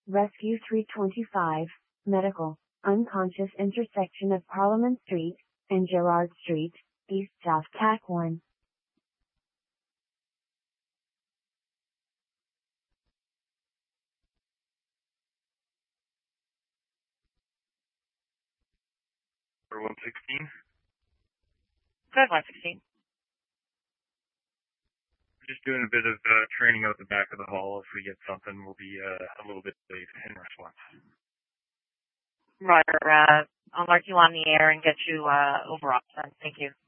Rescue 325, Medical, unconscious intersection of Parliament Street and Gerrard Street, East South TAC 1. For 116? Good, 116. Just doing a bit of training out the back of the hall. If we get something, we'll be a little bit late in response. Roger, I'll mark you on the air and get you over off then. Thank you.